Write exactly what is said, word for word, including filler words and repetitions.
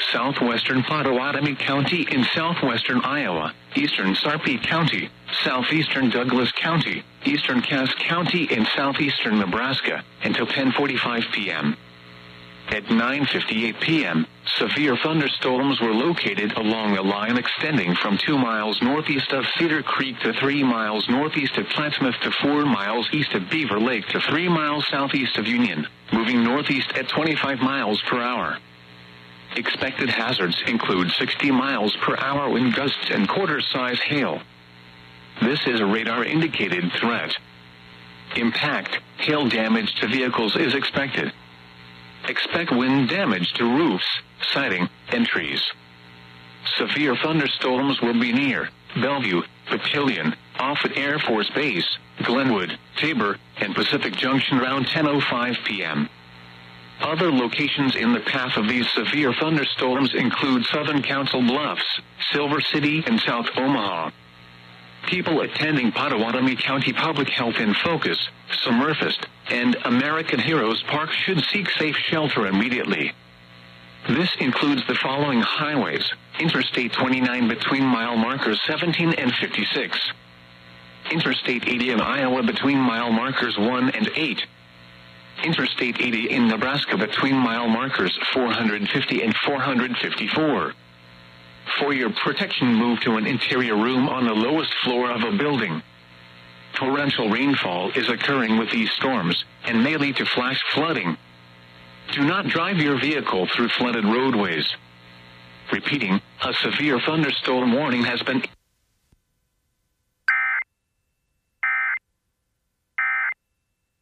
southwestern Pottawatomie County in southwestern Iowa, eastern Sarpy County, southeastern Douglas County, eastern Cass County in southeastern Nebraska, until ten forty-five p m At nine fifty-eight p m, severe thunderstorms were located along a line extending from two miles northeast of Cedar Creek to three miles northeast of Plattsmouth to four miles east of Beaver Lake to three miles southeast of Union, moving northeast at twenty-five miles per hour. Expected hazards include sixty miles per hour wind gusts and quarter-size hail. This is a radar-indicated threat. Impact, hail damage to vehicles is expected. Expect wind damage to roofs, siding, and trees. Severe thunderstorms will be near Bellevue, Papillion, Offutt Air Force Base, Glenwood, Tabor, and Pacific Junction around ten oh five p m Other locations in the path of these severe thunderstorms include Southern Council Bluffs, Silver City, and South Omaha. People attending Pottawatomie County Public Health in Focus, Summerfest, and American Heroes Park should seek safe shelter immediately. This includes the following highways: Interstate twenty-nine between mile markers seventeen and fifty-six. Interstate eighty in Iowa between mile markers one and eight. Interstate eighty in Nebraska between mile markers four hundred fifty and four hundred fifty-four. For your protection, move to an interior room on the lowest floor of a building. Torrential rainfall is occurring with these storms and may lead to flash flooding. Do not drive your vehicle through flooded roadways. Repeating, a severe thunderstorm warning has been